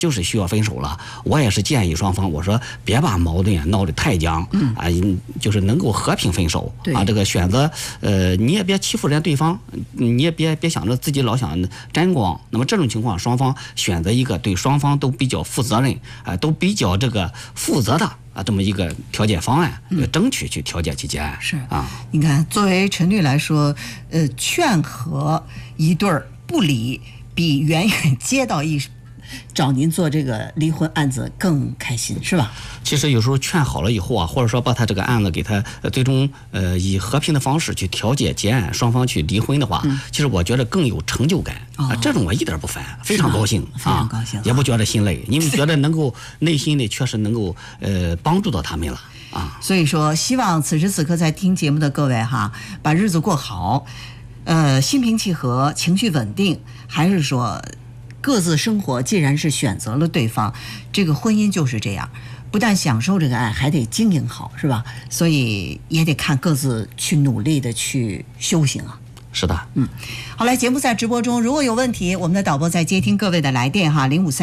就是需要分手了，我也是建议双方，我说别把矛盾闹得太僵，就是能够和平分手啊。这个选择，你也别欺负人家对方，你也别想着自己老想沾光。那么这种情况，双方选择一个对双方都比较负责任都比较这个负责的这么一个调解方案，争取去调解其结案。 是啊，你看，作为陈律来说，劝和一对儿不离，比远远接到找您做这个离婚案子更开心，是吧？ 其实有时候劝好了以后或者说把他这个案子给他最终以和平的方式去调解结案，双方去离婚的话，其实我觉得更有成就感这种我一点不烦，非常高兴， 非常高兴， 也不觉得心累，因为觉得能够内心里确实能够帮助到他们了所以说，希望此时此刻在听节目的各位把日子过好，心平气和，情绪稳定，还是说各自生活，既然是选择了对方，这个婚姻就是这样，不但享受这个爱，还得经营好，是吧？所以也得看各自去努力的去修行啊。 是的， 好，来，节目在直播中，如果有问题，我们的导播在接听各位的来电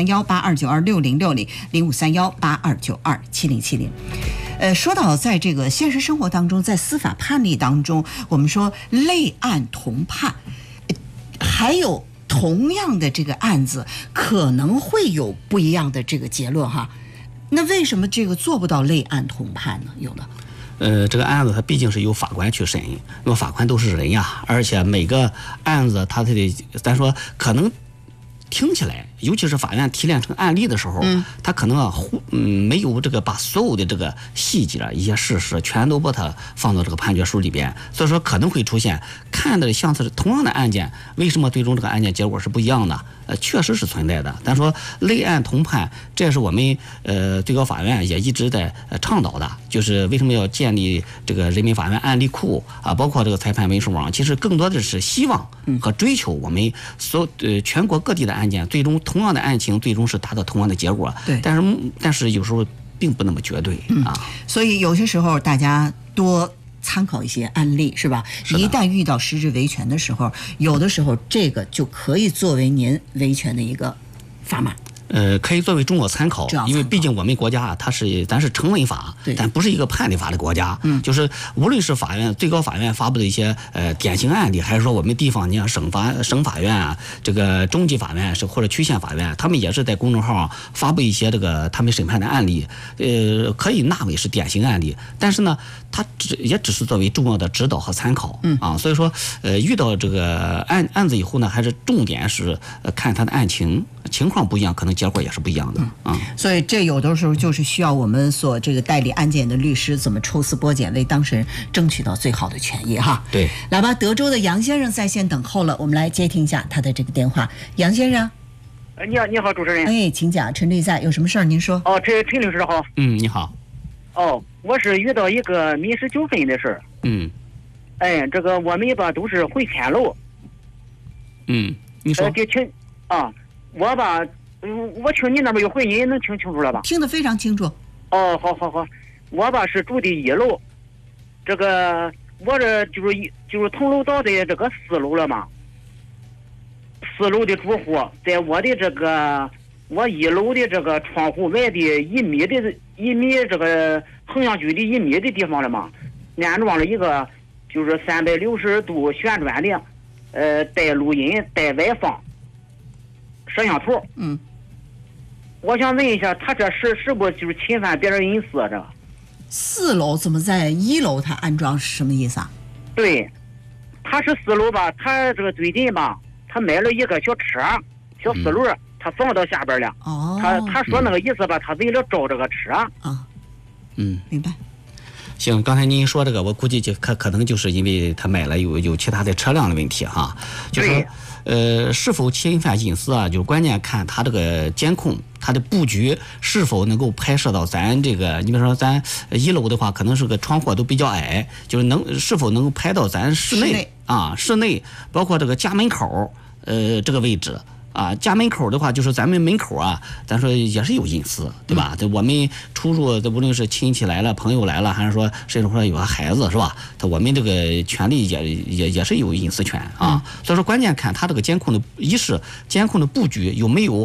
053182926060，053182927070。说到在这个现实生活当中，在司法判例当中，我们说类案同判，还有同样的这个案子可能会有不一样的这个结论那为什么这个做不到类案同判呢？有的。 这个案子它毕竟是由法官去审，因为法官都是人呀，而且每个案子它得，咱说可能听起来，尤其是法院提炼成案例的时候，他可能没有这个把所有的这个细节一些事实全都把它放到这个判决书里边，所以说可能会出现看的像是同样的案件，为什么最终这个案件结果是不一样的？确实是存在的。但说类案同判，这也是我们最高法院也一直在倡导的，就是为什么要建立这个人民法院案例库包括这个裁判文书网，其实更多的是希望和追求我们全国各地的案件，最终同样的案情最终是达到同样的结果。 对， 但是有时候并不那么绝对所以有些时候大家多参考一些案例，是吧？一旦遇到实质维权的时候，有的时候这个就可以作为您维权的一个砝码。 可以作为中国参考，因为毕竟我们国家咱是成文法，但不是一个判例法的国家。就是无论是法院、最高法院发布的一些典型案例，还是说我们地方，你像省法院这个中级法院或者区县法院，他们也是在公众号发布一些这个他们审判的案例，可以纳为是典型案例。但是呢，它也只是作为重要的指导和参考所以说遇到这个案子以后呢，还是重点是看他的案情况不一样，可能结果也是不一样的所以这有的时候就是需要我们所这个代理案件的律师怎么抽丝剥茧，为当事人争取到最好的权益对， 来吧，德州的杨先生在线等候了，我们来接听一下他的这个电话。杨先生， 你好，主持人。 请讲，陈律在，有什么事儿您说。 陈律师好。 你好。 我是遇到一个民事纠纷的事儿。这个我们吧都是回迁楼。 你说。 我听你那边有回音，能听清楚了吧？ 听得非常清楚。 好，我吧是住的1楼，这个我这就是同楼道的这个4楼了嘛。4楼的住户在我的我1楼的这个窗户外的1米这个横向距离1米的地方了嘛，安装了一个就是360度旋转的带录音带外放摄像头。我想问一下，他这是不就是侵犯别人隐私这 ？4楼怎么在1楼他安装是什么意思啊？ 对，他是4楼吧，他这个最近吧，他买了一个小车，小4轮，他放到下边了。他说那个意思吧，他为了招这个车。 明白。 行，刚才您说这个，我估计可能就是因为他买了有其他的车辆的问题就是是否侵犯隐私就关键看他这个监控，他的布局是否能够拍摄到咱这个，你比如说咱1楼的话，可能是个窗户都比较矮，就是是否能够拍到咱室内室内包括这个家门口这个位置。家门口的话，就是咱们门口咱说也是有隐私，对吧？我们出入，无论是亲戚来了、朋友来了，还是说甚至说有个孩子，是吧？我们这个权利也是有隐私权所以说关键看他这个监控的，一是监控的布局有没有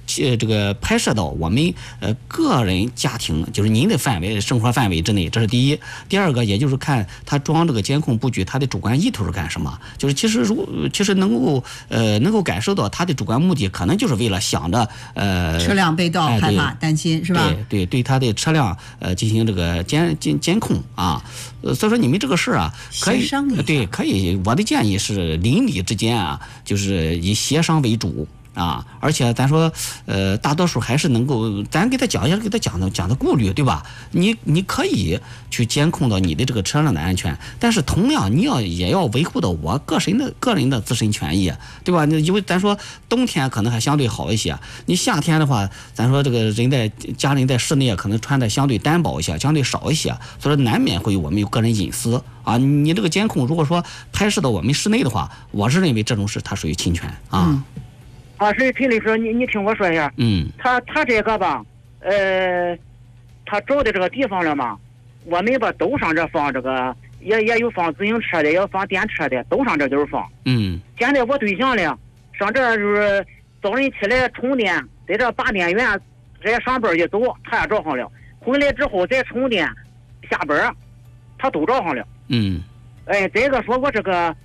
这个拍摄到我们个人家庭，就是您的生活范围之内，这是第一。第二个，也就是看他装这个监控布局，他的主观意图是干什么？就是其实能够感受到他的主观目的，可能就是为了想着车辆被盗害怕担心是吧？ 对他的车辆进行这个监控啊。所以说你们这个事儿啊，可以对可以，我的建议是邻里之间啊，就是以协商为主。啊，而且咱说，大多数还是能够，咱给他讲一下，给他讲的顾虑，对吧？你可以去监控到你的这个车辆的安全，但是同样你也要维护到我个人的自身权益，对吧？因为咱说冬天可能还相对好一些，你夏天的话，咱说这个家人在室内可能穿的相对单薄一些，相对少一些，所以难免会我们有个人隐私啊。你这个监控如果说拍摄到我们室内的话，我是认为这种事它属于侵权啊。 是陈律师，你听我说一下。他这个吧，他找的这个地方了嘛，我们吧都上这放这个，也有放自行车的，也有放电车的，都上这就是放。现在我对象呢，上这就是早晨起来充电，在这8点元这上班一走，他也找上了，回来之后再充电，下班他都找上了。再一个说我这个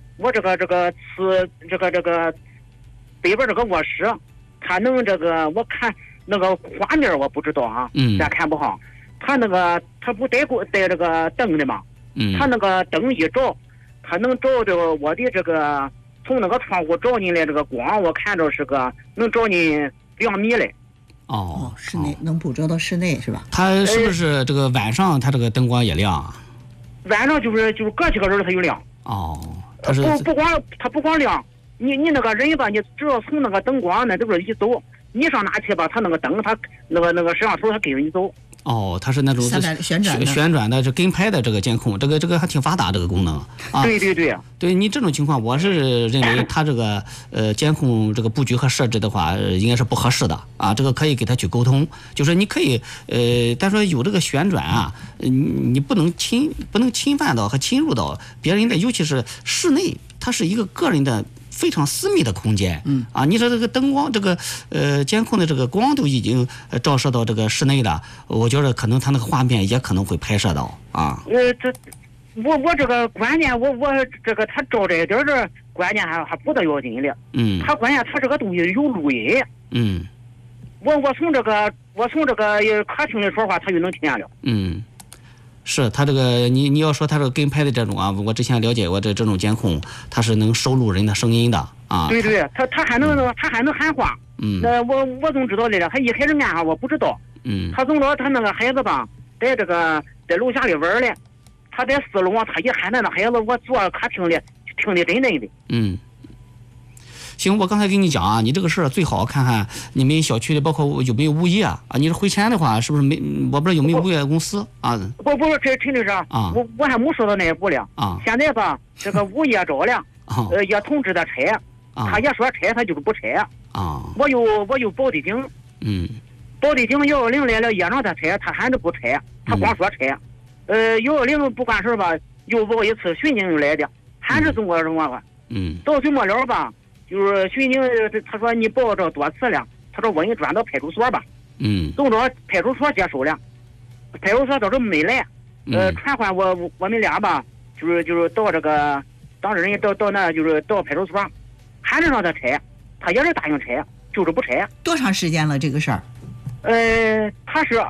北边这个卧室，他能这个我看那个画面我不知道啊，咱看不好。他那个他不带这个灯的嘛，他那个灯一照，他能照着我的这个从那个窗户照进来这个光，我看着是个能照进2米来。 室内能捕捉到室内是吧？ 他是不是这个晚上他这个灯光也亮啊？ 晚上就是隔几个人他就亮。 他是不光亮。你那个人吧，你只要从那个灯光那边一走，你上哪去吧，他那个灯，他那个摄像头，他跟着你走。 他是那种旋转的，这跟拍的这个监控，这个还挺发达，这个功能啊。对你这种情况，我是认为他这个监控这个布局和设置的话，应该是不合适的啊。这个可以给他去沟通，就是你可以但说有这个旋转啊，你不能侵犯到和侵入到别人的，尤其是室内，它是一个个人的非常私密的空间。你说这个灯光，这个监控的这个光都已经照射到这个室内了，我觉得可能他那个画面也可能会拍摄到啊。 我这个关键，我这个他照这一点这关键还不得要紧的。他关键他这个东西有录音。我从这个客厅里说话，他就能听见了。 是他这个你要说他这个跟拍的这种啊，我之前了解过这种监控，他是能收录人的声音的啊。 对，他还能喊话。那我总知道的了，他一开始按下我不知道。他总说他那个孩子吧，在楼下里玩嘞，他在4楼他一喊那孩子，我坐客厅里听得真的。 行，我刚才跟你讲啊，你这个事儿最好看看你们小区里包括有没有物业啊。你是汇钱的话，是不是没？我不知道有没有物业公司啊？ 不，这陈律师啊，我还没说到那一步了啊。现在吧，这个物业着了，也通知他拆，他也说拆，他就是不拆啊。我有报的警，报的警110来了也让他拆，他还是不拆，他光说拆。110不管事吧，又报一次巡警又来的，还是中国人话。到最末了吧。就是巡警，他说你报这多次了，他说我给你转到派出所吧。等着派出所接收了，派出所到这没来，传唤我们俩吧，就是到这个当事人到那就是到派出所，还是让他拆，他也是答应拆，就是不拆。 多长时间了这个事儿？ 他是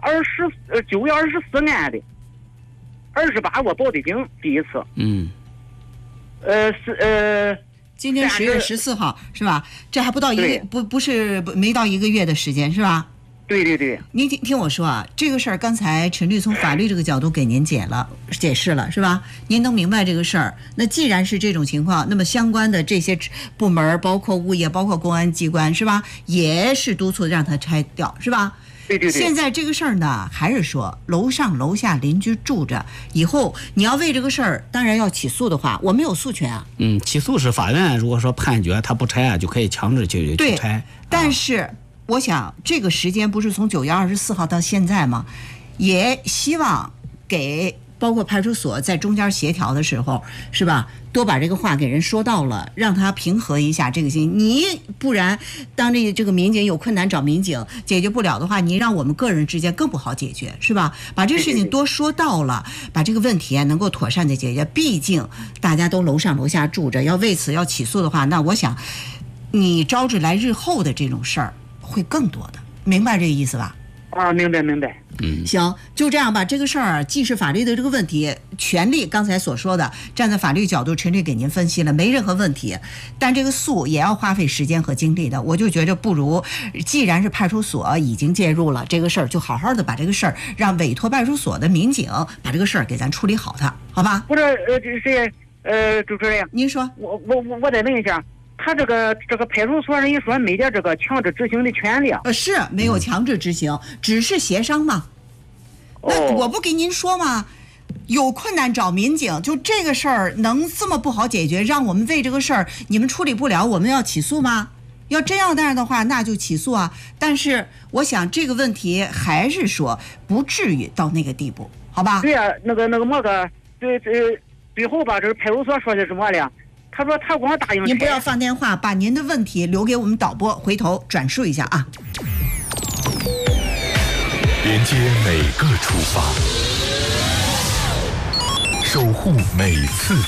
9月24案的，28我报的警第一次。 今天10月14号是吧？这还不到没到1个月的时间是吧？ 对。 您听我说啊，这个事儿刚才陈律从法律这个角度给您解释了是吧？您能明白这个事儿。那既然是这种情况，那么相关的这些部门，包括物业，包括公安机关是吧，也是督促让他拆掉是吧？ 对。 现在这个事儿呢，还是说楼上楼下邻居住着，以后你要为这个事儿，当然要起诉的话，我们有诉权啊。 起诉是法院如果说判决他不拆啊，就可以强制去拆。 但是我想这个时间不是从9月24号到现在吗？也希望给包括派出所在中间协调的时候，是吧？多把这个话给人说到了，让他平和一下这个心。你不然，当这个民警有困难找民警解决不了的话，你让我们个人之间更不好解决，是吧？把这个事情多说到了，把这个问题能够妥善的解决。毕竟大家都楼上楼下住着，要为此要起诉的话，那我想，你招致来日后的这种事儿会更多的，明白这个意思吧？ 啊，明白。 行，就这样吧。这个事儿既是法律的这个问题，权利刚才所说的，站在法律角度，陈律给您分析了，没任何问题。但这个诉也要花费时间和精力的，我就觉着不如，既然是派出所已经介入了这个事儿，就好好的把这个事儿让委托派出所的民警把这个事儿给咱处理好它，好吧？ 不是主持人， 您说， 我再问一下。他这个派出所人一说没点这个强制执行的权利， 是没有强制执行，只是协商嘛。那我不跟您说吗？有困难找民警，就这个事儿能这么不好解决，让我们为这个事儿你们处理不了，我们要起诉吗？要这样的话，那就起诉啊。但是我想这个问题还是说不至于到那个地步，好吧？ 对呀，那个么个，最后吧，这个派出所说的什么了？他说他光答应。 您不要放电话，把您的问题留给我们导播，回头转述一下啊。 连接每个出发，守护每次